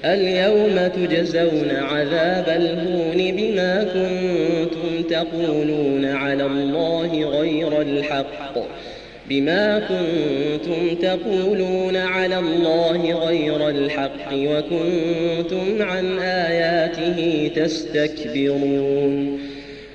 اليوم تجزون عذاب الهون بما كنتم تقولون على الله غير الحق وكنتم عن آياته تستكبرون